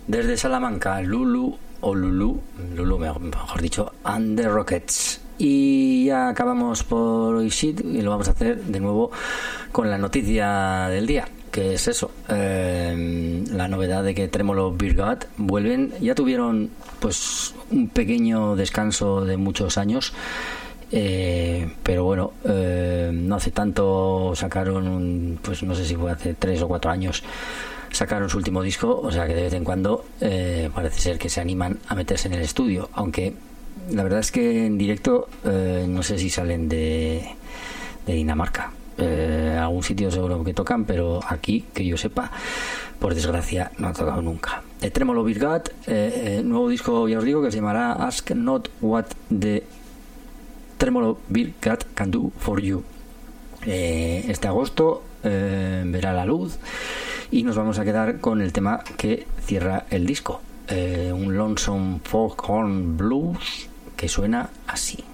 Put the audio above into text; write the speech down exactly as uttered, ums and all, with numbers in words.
Desde Salamanca, Lulu o Lulu, Lulu mejor dicho, and the Rockets. Y ya acabamos por hoy shit y lo vamos a hacer de nuevo con la noticia del día, que es eso, eh, la novedad de que Tremolo Beer God vuelven. Ya tuvieron pues un pequeño descanso de muchos años, eh, pero bueno, eh, no hace tanto sacaron un, pues no sé si fue hace tres o cuatro años, sacaron su último disco, o sea que de vez en cuando eh, parece ser que se animan a meterse en el estudio, aunque la verdad es que en directo eh, no sé si salen de, de Dinamarca. Eh, algún sitio seguro que tocan, pero aquí, que yo sepa, por desgracia no ha tocado nunca. El Tremolo Beer God, eh, eh, nuevo disco, ya os digo, que se llamará Ask Not What the Tremolo Beer God Can Do For You. Eh, este agosto eh, verá la luz y nos vamos a quedar con el tema que cierra el disco, eh, un Lonesome Foghorn Blues que suena así.